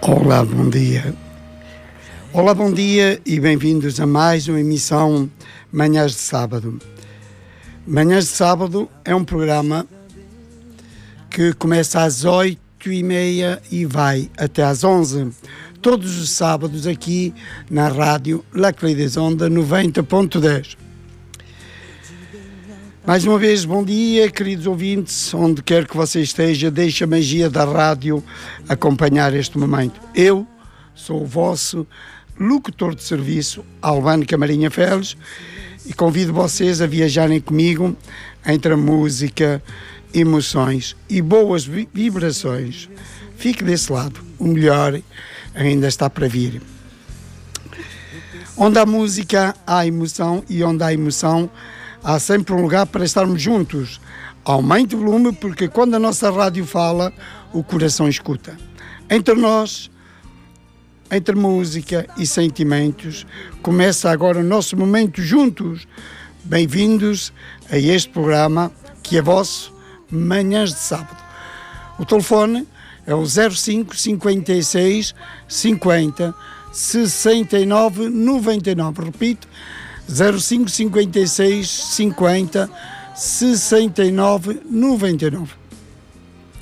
Olá, bom dia. Olá, bom dia e bem-vindos a mais uma emissão Manhãs de Sábado. Manhãs de Sábado é um programa que começa às 8h30 e vai até às 11h, todos os sábados aqui na rádio La Clé des Ondes 90.10. Mais uma vez, bom dia, queridos ouvintes, onde quer que você esteja, deixe a magia da rádio acompanhar este momento. Eu sou o vosso locutor de serviço, Albano Camarinha Félix, e convido vocês a viajarem comigo entre a música, emoções e boas vibrações. Fique desse lado, o melhor ainda está para vir. Onde há música, há emoção, e onde há emoção, há sempre um lugar para estarmos juntos. Aumente o volume, porque quando a nossa rádio fala, o coração escuta. Entre nós, entre música e sentimentos, começa agora o nosso momento juntos. Bem-vindos a este programa que é vosso, Manhãs de Sábado. O telefone é o 05 56 50 69 99. Repito, 05 56 50 69 99.